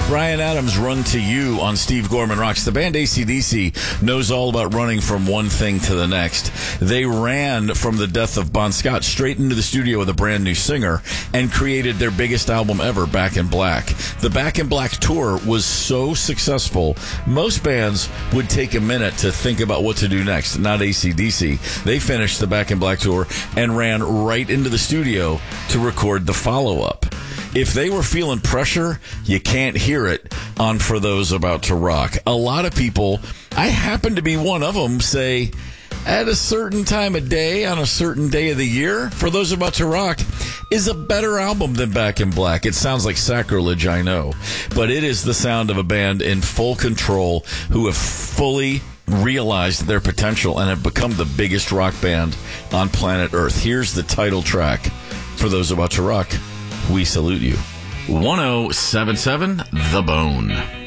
Bryan Adams, Run to You on Steve Gorman Rocks. The band AC/DC knows all about running from one thing to the next. They ran from the death of Bon Scott straight into the studio with a brand new singer and created their biggest album ever, Back in Black. The Back in Black tour was so successful, most bands would take a minute to think about what to do next. Not AC/DC. They finished the Back in Black tour and ran right into the studio to record the follow-up. If they were feeling pressure, you can't hear it on For Those About to Rock. A lot of people, I happen to be one of them, say, at a certain time of day, on a certain day of the year, For Those About to Rock is a better album than Back in Black. It sounds like sacrilege, I know. But it is the sound of a band in full control who have fully realized their potential and have become the biggest rock band on planet Earth. Here's the title track, For Those About to Rock. We salute you. 1077 The Bone.